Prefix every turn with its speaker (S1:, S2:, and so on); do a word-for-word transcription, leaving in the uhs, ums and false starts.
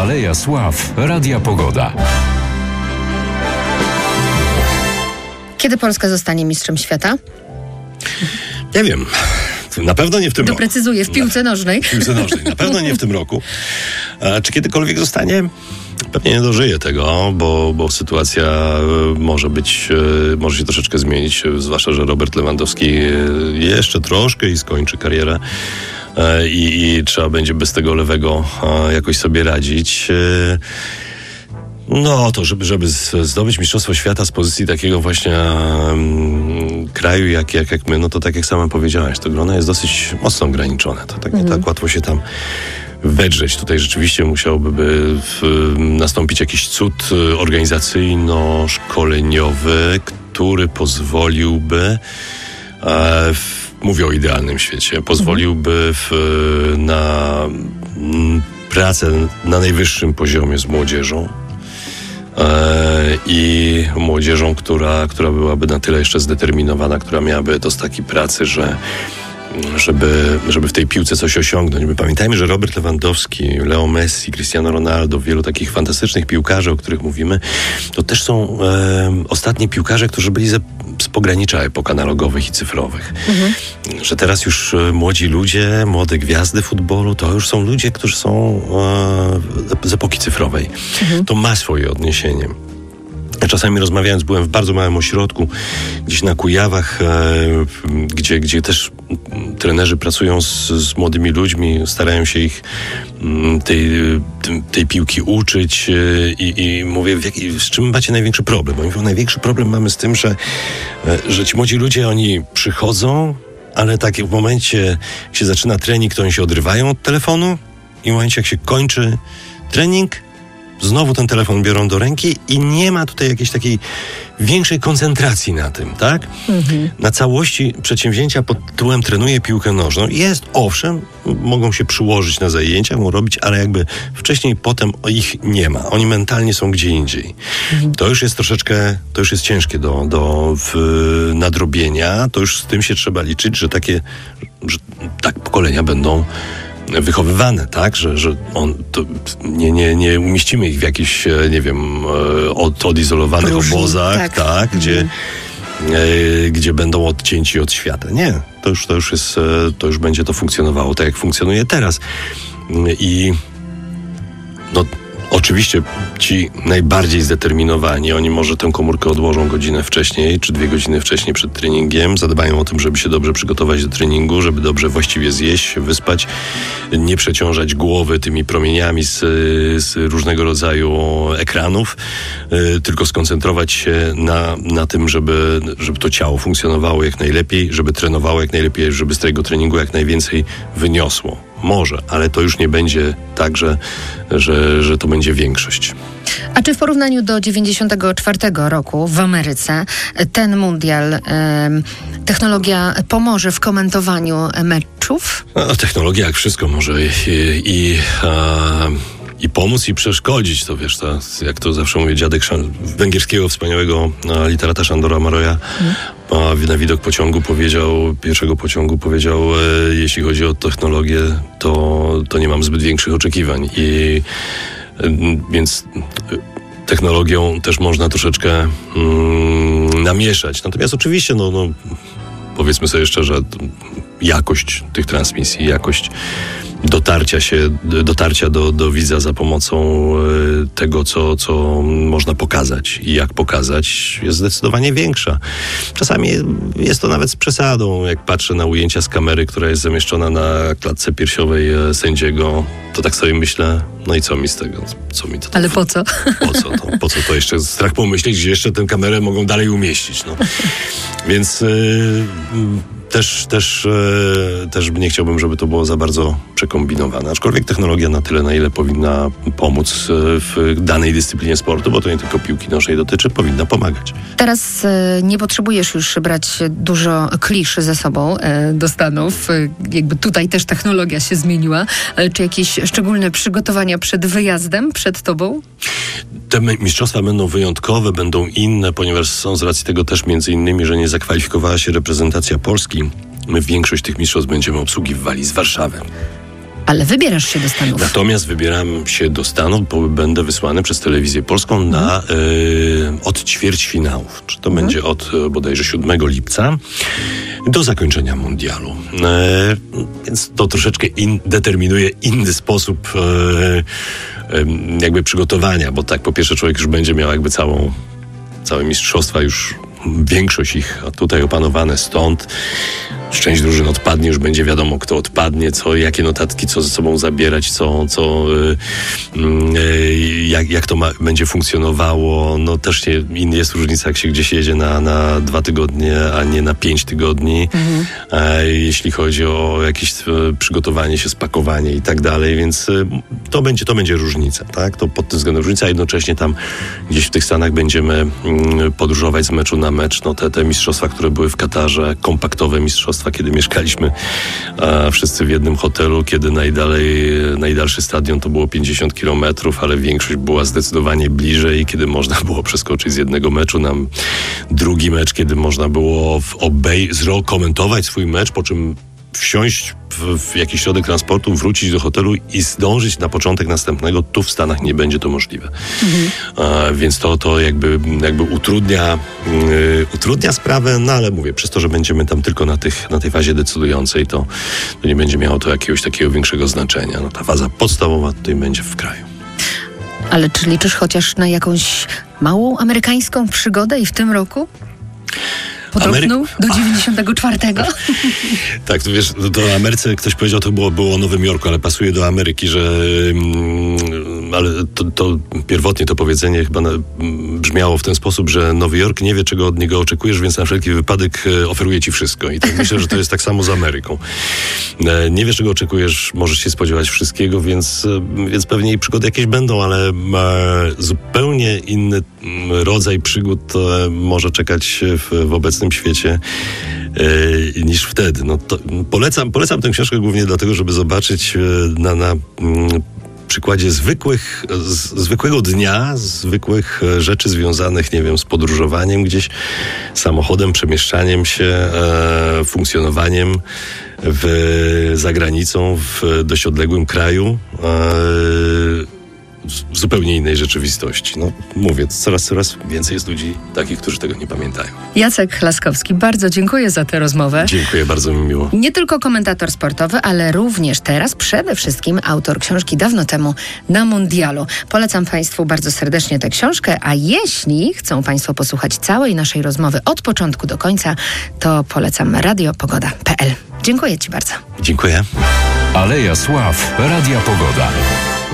S1: Aleja Sław Radia Pogoda.
S2: Kiedy Polska zostanie mistrzem świata?
S3: Nie wiem. Na pewno nie w tym roku.
S2: Doprecyzuję, w piłce nożnej.
S3: W piłce nożnej. Na pewno nie w tym roku. A czy kiedykolwiek zostanie? Pewnie nie dożyję tego, bo, bo sytuacja może być, może się troszeczkę zmienić, zwłaszcza, że Robert Lewandowski jeszcze troszkę i skończy karierę i, i trzeba będzie bez tego lewego jakoś sobie radzić. No to, żeby, żeby zdobyć Mistrzostwo Świata z pozycji takiego właśnie um, kraju jak, jak, jak my, no to tak jak sama powiedziałaś, to grono jest dosyć mocno ograniczone. To tak nie mm. tak łatwo się tam wedrzeć. Tutaj rzeczywiście musiałby by w, nastąpić jakiś cud organizacyjno-szkoleniowy, który pozwoliłby, e, w, mówię o idealnym świecie, pozwoliłby w, na m, pracę na najwyższym poziomie z młodzieżą. I młodzieżą, która, która byłaby na tyle jeszcze zdeterminowana, która miałaby etos takiej pracy, że żeby, żeby w tej piłce coś osiągnąć. My pamiętajmy, że Robert Lewandowski, Leo Messi, Cristiano Ronaldo, wielu takich fantastycznych piłkarzy, o których mówimy, to też są e, ostatni piłkarze, którzy byli ze, z pogranicza epok analogowych i cyfrowych. Mhm. Że teraz już e, młodzi ludzie, młode gwiazdy futbolu, to już są ludzie, którzy są e, z epoki cyfrowej. Mhm. To ma swoje odniesienie. Ja czasami rozmawiając, byłem w bardzo małym ośrodku, gdzieś na Kujawach, e, gdzie, gdzie też trenerzy pracują z, z młodymi ludźmi, starają się ich m, tej, tej piłki uczyć e, i, i mówię, w jaki, z czym macie największy problem? Oni mówią, największy problem mamy z tym, że, e, że ci młodzi ludzie, oni przychodzą, ale tak w momencie, jak się zaczyna trening, to oni się odrywają od telefonu i w momencie, jak się kończy trening, znowu ten telefon biorą do ręki i nie ma tutaj jakiejś takiej większej koncentracji na tym, tak? Mhm. Na całości przedsięwzięcia pod tytułem trenuję piłkę nożną. Jest, owszem, mogą się przyłożyć na zajęcia, mogą robić, ale jakby wcześniej, potem ich nie ma. Oni mentalnie są gdzie indziej. Mhm. To już jest troszeczkę, to już jest ciężkie do, do w, nadrobienia. To już z tym się trzeba liczyć, że takie, że tak pokolenia będą wychowywane, tak, że, że on, to nie, nie, nie umieścimy ich w jakichś, nie wiem, od, odizolowanych Próżni, obozach, tak, tak mm. gdzie, e, gdzie będą odcięci od świata. Nie, to już, to już jest, to już będzie to funkcjonowało tak, jak funkcjonuje teraz. I no, oczywiście ci najbardziej zdeterminowani, oni może tę komórkę odłożą godzinę wcześniej, czy dwie godziny wcześniej przed treningiem, zadbają o tym, żeby się dobrze przygotować do treningu, żeby dobrze właściwie zjeść, się wyspać, nie przeciążać głowy tymi promieniami z, z różnego rodzaju ekranów, y, tylko skoncentrować się na, na tym, żeby, żeby to ciało funkcjonowało jak najlepiej, żeby trenowało jak najlepiej, żeby z tego treningu jak najwięcej wyniosło. Może, ale to już nie będzie tak, że, że, że to będzie większość.
S2: A czy w porównaniu do dziewięćdziesiątego czwartego roku w Ameryce ten mundial, e, technologia pomoże w komentowaniu meczów?
S3: No, technologia jak wszystko może i, i, a, i pomóc, i przeszkodzić. To wiesz, to, jak to zawsze mówię, dziadek Szan- węgierskiego wspaniałego a, literata Sándora Mároja, hmm. a, na widok pociągu powiedział, pierwszego pociągu powiedział, e, jeśli chodzi o technologię, to, to nie mam zbyt większych oczekiwań. I e, więc e, technologią też można troszeczkę mm, namieszać. Natomiast oczywiście, no, no powiedzmy sobie szczerze, jakość tych transmisji, jakość dotarcia się, dotarcia do, do widza za pomocą y, tego, co, co można pokazać i jak pokazać, jest zdecydowanie większa. Czasami jest to nawet z przesadą. Jak patrzę na ujęcia z kamery, która jest zamieszczona na klatce piersiowej e, sędziego, to tak sobie myślę, no i co mi z tego? Co mi to
S2: Ale po co?
S3: Po co to? Po co to jeszcze? Strach pomyśleć, gdzie jeszcze tę kamerę mogą dalej umieścić. No. Więc y, też, też, y, też nie chciałbym, żeby to było za bardzo przekombinowane. Aczkolwiek technologia na tyle, na ile powinna pomóc w danej dyscyplinie sportu, bo to nie tylko piłki nożnej dotyczy, powinna pomagać.
S2: Teraz y, nie potrzebujesz już brać dużo klisz ze sobą y, do Stanów. Y, jakby tutaj też technologia się zmieniła. Y, czy jakieś szczególne przygotowania przed wyjazdem, przed tobą?
S3: Te mistrzostwa będą wyjątkowe, będą inne, ponieważ są z racji tego też między innymi, że nie zakwalifikowała się reprezentacja Polski. My większość tych mistrzostw będziemy obsługiwali z Warszawy.
S2: Ale wybierasz się do Stanów.
S3: Natomiast wybieram się do Stanów, bo będę wysłany przez Telewizję Polską mm. na y, od ćwierćfinałów. Czy to mm. będzie od y, bodajże siódmego lipca do zakończenia mundialu. Y, więc to troszeczkę in, determinuje inny sposób y, y, jakby przygotowania, bo tak po pierwsze człowiek już będzie miał jakby całą całe mistrzostwa, już większość ich tutaj opanowane stąd. Część drużyn odpadnie, już będzie wiadomo, kto odpadnie, co, jakie notatki, co ze sobą zabierać, co, co yy, yy, jak, jak to ma, będzie funkcjonowało. No też nie, inna jest różnica, jak się gdzieś jedzie na, na dwa tygodnie, a nie na pięć tygodni. Mhm. E, jeśli chodzi o jakieś e, przygotowanie się, spakowanie i tak dalej, więc e, to będzie, to będzie różnica, tak? To pod tym względem różnica, a jednocześnie tam gdzieś w tych Stanach będziemy mm, podróżować z meczu na mecz. No te, te mistrzostwa, które były w Katarze, kompaktowe mistrzostwa, kiedy mieszkaliśmy a, wszyscy w jednym hotelu, kiedy najdalej, najdalszy stadion to było pięćdziesiąt kilometrów, ale większość była zdecydowanie bliżej, kiedy można było przeskoczyć z jednego meczu na drugi mecz, kiedy można było obej- komentować swój mecz, po czym wsiąść w, w jakiś środek transportu, wrócić do hotelu i zdążyć na początek następnego. Tu w Stanach nie będzie to możliwe. Mhm. A, więc to, to jakby, jakby utrudnia, yy, utrudnia sprawę, no ale mówię, przez to, że będziemy tam tylko na, tych, na tej fazie decydującej, to, to nie będzie miało to jakiegoś takiego większego znaczenia. No, ta faza podstawowa tutaj będzie w kraju.
S2: Ale czy liczysz chociaż na jakąś małą amerykańską przygodę i w tym roku? Podróżnął Amery- do dziewięćdziesiątego czwartego.
S3: Tak, to wiesz, do Ameryce ktoś powiedział, to było, było o Nowym Jorku, ale pasuje do Ameryki, że mm, ale to, to pierwotnie to powiedzenie chyba na, brzmiało w ten sposób, że Nowy Jork nie wie, czego od niego oczekujesz, więc na wszelki wypadek oferuje ci wszystko. I tak myślę, że to jest tak samo z Ameryką. Nie wiesz, czego oczekujesz, możesz się spodziewać wszystkiego, więc, więc pewnie i przygody jakieś będą, ale e, zupełnie inny rodzaj przygód e, może czekać w, w obecnym świecie e, niż wtedy. No to polecam, polecam tę książkę głównie dlatego, żeby zobaczyć e, na, na m, przykładzie zwykłych, z, zwykłego dnia, zwykłych rzeczy związanych, nie wiem, z podróżowaniem gdzieś, samochodem, przemieszczaniem się, e, funkcjonowaniem w, za granicą, w dość odległym kraju, e, w zupełnie innej rzeczywistości. No mówię, coraz, coraz więcej jest ludzi takich, którzy tego nie pamiętają.
S2: Jacek Laskowski, bardzo dziękuję za tę rozmowę.
S3: Dziękuję, bardzo mi miło.
S2: Nie tylko komentator sportowy, ale również teraz przede wszystkim autor książki Dawno temu na mundialu. Polecam Państwu bardzo serdecznie tę książkę, a jeśli chcą Państwo posłuchać całej naszej rozmowy od początku do końca, to polecam radio pogoda kropka p l. Dziękuję Ci bardzo.
S3: Dziękuję.
S1: Aleja Sław, Radia Pogoda.